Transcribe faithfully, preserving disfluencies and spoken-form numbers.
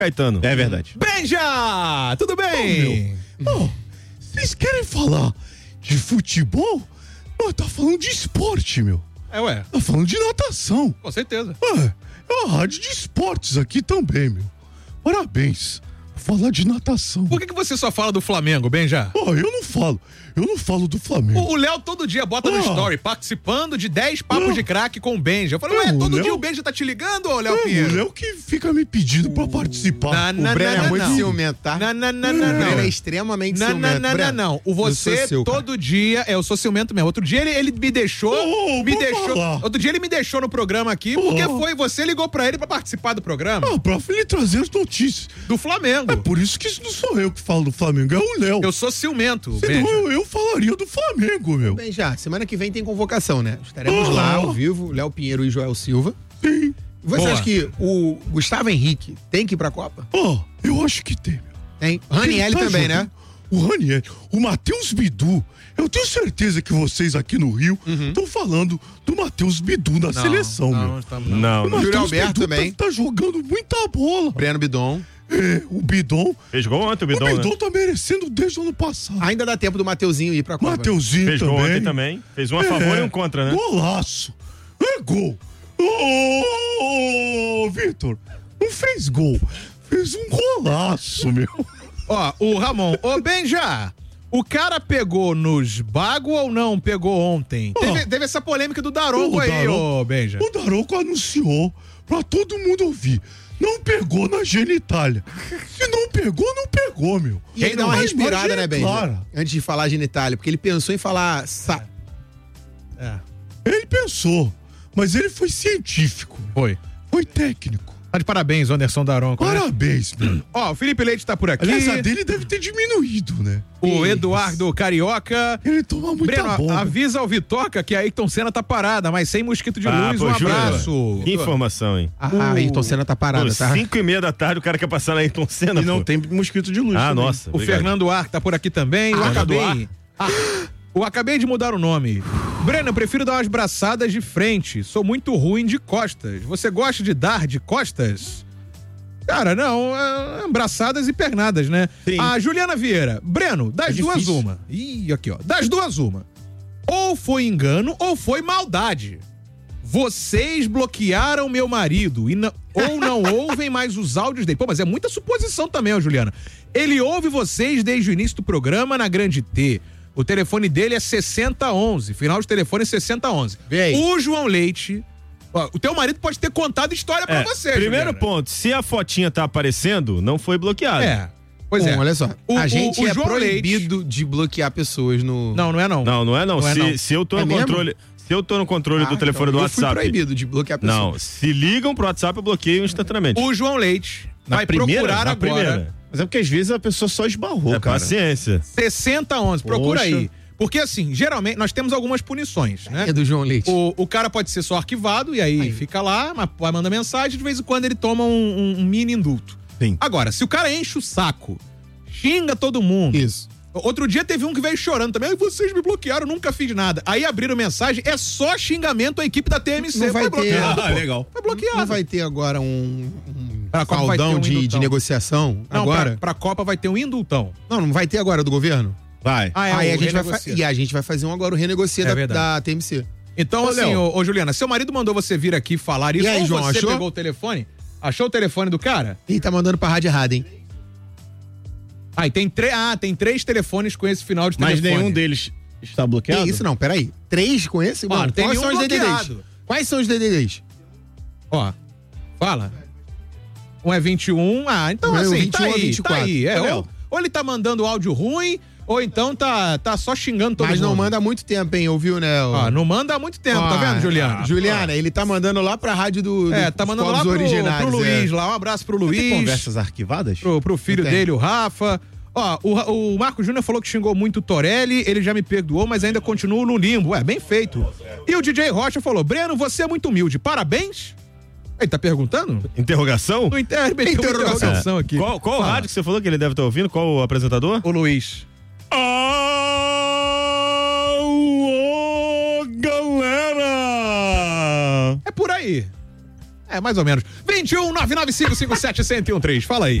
Caetano. É verdade. Benja! Tudo bem? Oh, vocês querem falar de futebol? Mas tá falando de esporte, meu. É, ué. Tá falando de natação. Com certeza. É, é uma rádio de esportes aqui também, meu. Parabéns. Vou falar de natação. Por que, que você só fala do Flamengo, Benja? Oh, eu não falo. Eu não falo do Flamengo. O Léo todo dia bota no Ah. story, participando de dez papos Não. de craque com o Benja. Eu falo, ué, Não, o todo Léo- dia o Benja tá te ligando, ô Léo É, Pinheiro? o Léo que fica me pedindo pra participar. Não, não, O Breno não, é muito não. ciumento, tá? Não, não, não, O não, Breno é não. extremamente Não, não, ciumento. não, não, Breno, não. O eu você, sou seu, cara. todo dia, é, eu sou ciumento mesmo. Outro dia ele, ele me deixou, Oh, me vou deixou, falar. outro dia ele me deixou no programa aqui, porque Oh. foi, você ligou pra ele pra participar do programa, Ah, pra ele trazer as notícias. do Flamengo. É por isso que isso não sou eu que falo do Flamengo, é o Léo. Eu sou ciumento, Senão Benja. eu, eu falaria do Flamengo, meu. Bem, já, semana que vem tem convocação, né? Estaremos Ah. lá ao vivo, Léo Pinheiro e Joel Silva. Sim. Você Boa. acha que o Gustavo Henrique tem que ir pra Copa? Ó, eu acho que tem, meu. Tem. Raniel Ele tá também, jogando. né? O Raniel, o Matheus Bidu. Eu tenho certeza que vocês aqui no Rio estão falando do Matheus Bidu na seleção, não, meu. não estamos, não. Não, O não. Júlio Matheus Alberto Bidu também. Tá, tá jogando muita bola. Breno Bidon. É, o Bidon. Fez gol ontem o Bidon, o Bidon né? tá merecendo desde o ano passado. Ainda dá tempo do Mateuzinho ir pra Copa. Mateuzinho Fez gol também. ontem também. Fez um a favor e um contra, né? Golaço. É gol. Ô, Vitor, não fez gol. Fez um golaço, meu. Ó, o Ramon, ô Benja, o cara pegou nos bagos ou não pegou ontem? Oh. Teve, teve essa polêmica do Daronco O aí, Daronco- ô Benja. O Daronco anunciou pra todo mundo ouvir. Não pegou na genitália. Se não pegou, não pegou, meu. E ele dá uma A respirada, imagem né, é Ben? clara. Antes de falar genitália, porque ele pensou em falar. Sa... É, Ele pensou, mas ele foi científico. foi. Foi técnico. Tá de parabéns, Anderson Daronco, né? Parabéns, meu. Ó, o Felipe Leite tá por aqui. Aliás, a dele deve ter diminuído, né? O Eduardo Carioca. Ele toma muita Breno, bomba. avisa ao Vitoca que a Ayrton Senna tá parada, mas sem mosquito de Ah, luz. pô, Um jura? abraço. Que informação, hein? Ah, O- Ayrton Senna tá parado, Pô, tá? cinco e meia da tarde o cara quer passar na Ayrton Senna, E não pô. tem mosquito de luz Ah, também. nossa. O obrigado. Fernando Ar tá por aqui também. Eu Ah, acabei. Ah, eu acabei de mudar o nome. Breno, eu prefiro dar umas braçadas de frente. Sou muito ruim de costas. Você gosta de dar de costas? Cara, não, é, braçadas e pernadas, né? Sim. A Juliana Vieira, Breno, das É duas difícil. uma. Ih, aqui ó, das duas uma. Ou foi engano ou foi maldade. Vocês bloquearam meu marido e não, ou não ouvem mais os áudios dele. Pô, mas é muita suposição também, ó, Juliana. Ele ouve vocês desde o início do programa na Grande T. O telefone dele é sessenta onze, final de telefone é sessenta onze. Vê aí. O João Leite, ó, o teu marido pode ter contado história pra É, você, primeiro Juliana. ponto, se a fotinha tá aparecendo, não foi bloqueado. É. Pois Bom, é. olha só. O- a o- gente o é João proibido de bloquear pessoas no. Não, não é não. Não, não é não. Não é se, não. se eu tô É no mesmo? controle, se eu tô no controle Ah, do telefone então do eu fui WhatsApp. proibido de bloquear pessoas. Não, se ligam pro WhatsApp, eu bloqueio instantaneamente. O João Leite Na vai primeira? procurar Na agora. primeira. Mas é porque às vezes a pessoa só esbarrou, É cara. paciência. sessenta onze, procura Poxa. aí. Porque assim, geralmente nós temos algumas punições, né? É do João Leite. O, o cara pode ser só arquivado e aí, fica lá, mas vai mandar mensagem, de vez em quando ele toma um, um- um mini indulto. Sim. Agora, se o cara enche o saco, xinga todo mundo. Isso. Outro dia teve um que veio chorando também. "Ai, vocês me bloquearam, nunca fiz nada." Aí abriram mensagem, é só xingamento à equipe da T M C. Não vai Foi ter. bloqueado, Ah, pô. legal. Foi bloqueado. Não vai ter agora um, um Pra Copa vai ter faldão um de, indultão. de negociação? Não, agora? pra, pra Copa vai ter um indultão. Não, não vai ter agora do governo? Vai. Ah, é, Aí o a gente vai fa- renegocia. e a gente vai fazer um agora, o renegocia É da, verdade. da T M C. Então, Ô, assim, Léo. ô, ô, Juliana, seu marido mandou você vir aqui falar isso. E aí, ou João, você achou? pegou o telefone? Achou o telefone do cara? Ih, tá mandando pra rádio errada, hein? Ah, e tem, tre- ah, tem três telefones com esse final de Mas telefone. nenhum deles está Que bloqueado? isso, não, peraí. Três com esse? Ah, Bom, não tem quais são nenhum os D D Ds? bloqueado. Quais são os D D Ds? Ó, fala. Um é vinte e um, ah, então Um é o assim, vinte e um tá ou aí, vinte e tá quatro. aí. É, Ô, Léo. ou, ou ele tá mandando áudio ruim, ou então tá, tá só xingando todo Mas mundo. não manda há muito tempo, hein? Ouviu, né? o- Ó, não manda há muito tempo, tá Ah, vendo, Juliana? Juliana, ele tá mandando lá pra rádio do, do É, tá dos mandando lá povos pro, originários. pro Luiz, é. lá, um abraço pro Tem Luiz. conversas arquivadas? Pro, pro filho Não tem. dele, o Rafa. Ó, o, o Marco Júnior falou que xingou muito o Torelli, ele já me perdoou, mas ainda continua no limbo. Ué, bem feito. E o D J Rocha falou: Breno, você é muito humilde, parabéns. Ele tá perguntando? Interrogação? No inter... meteu uma Interrogação. interrogação aqui. Qual, qual Fala. rádio que você falou que ele deve estar ouvindo? Qual o apresentador? O Luiz. Alô, galera! É por aí. É, mais ou menos. vinte e um, nove nove cinco cinco sete, um zero um três. Fala aí.